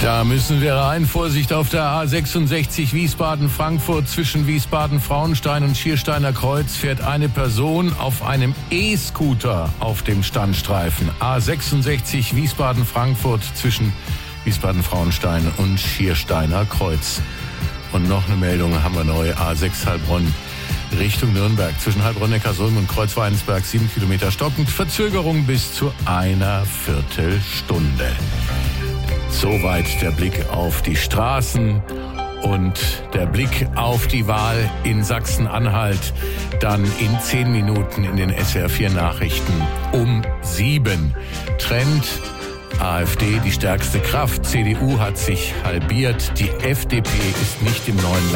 Da müssen wir rein. Vorsicht auf der A66 Wiesbaden-Frankfurt. Zwischen Wiesbaden-Frauenstein und Schiersteiner Kreuz fährt eine Person auf einem E-Scooter auf dem Standstreifen. A66 Wiesbaden-Frankfurt zwischen Wiesbaden-Frauenstein und Schiersteiner Kreuz. Und noch eine Meldung haben wir neu. A6 Heilbronn Richtung Nürnberg. Zwischen Heilbronn-Neckarsulm und Kreuzweinsberg 7 Kilometer stockend. Verzögerung bis zu einer Viertelstunde. Soweit der Blick auf die Straßen und der Blick auf die Wahl in Sachsen-Anhalt. Dann in 10 Minuten in den SWR4 Nachrichten um 7. Trend AfD die stärkste Kraft. CDU hat sich halbiert. Die FDP ist nicht im neuen